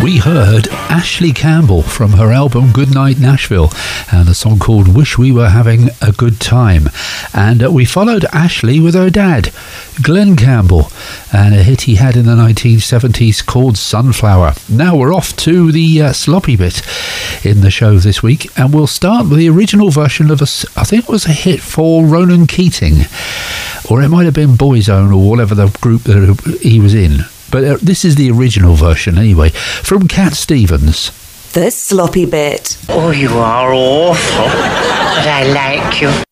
We heard Ashley Campbell from her album Goodnight Nashville and a song called Wish We Were Having a Good Time. And we followed Ashley with her dad, Glenn Campbell, and a hit he had in the 1970s called Sunflower. Now we're off to the sloppy bit in the show this week, and we'll start with the original version of I think it was a hit for Ronan Keating, or it might have been Boyzone or whatever the group that he was in. But this is the original version anyway, from Cat Stevens. The sloppy bit. Oh, you are awful, but I like you.